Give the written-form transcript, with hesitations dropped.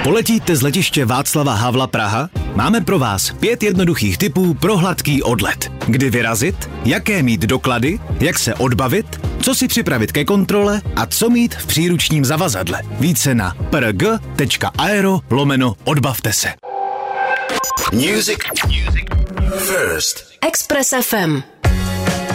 Poletíte z letiště Václava Havla Praha? Máme pro vás 5 jednoduchých tipů pro hladký odlet. Kdy vyrazit, jaké mít doklady, jak se odbavit, co si připravit ke kontrole a co mít v příručním zavazadle. Více na prg.aero/odbavte se. Music first. Express FM.